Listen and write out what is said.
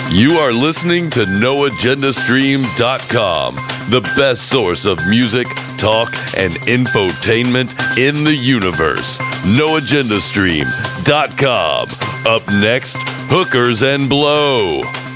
You are listening to NoAgendaStream.com, the best source of music, talk, and infotainment in the universe. NoAgendaStream.com. Up next, Hookers and Blow.